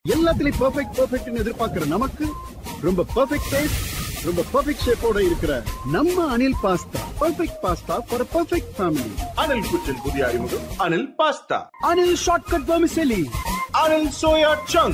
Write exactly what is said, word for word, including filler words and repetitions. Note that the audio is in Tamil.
எல்லாத்துலயும் பெர்ஃபெக்ட் பெர்ஃபெக்ட்னு எதிர்பார்க்கிற நமக்கு ரொம்ப பெர்ஃபெக்ட் டேஸ்ட், ரொம்ப பெர்ஃபெக்ட் ஷேப்போட இருக்கிற நம்ம Anil pasta perfect pasta for perfect family. Anil குச்சின் புதிய அறிமுகம் Anil pasta. Anil shortcut vermicelli. Anil soya chunks.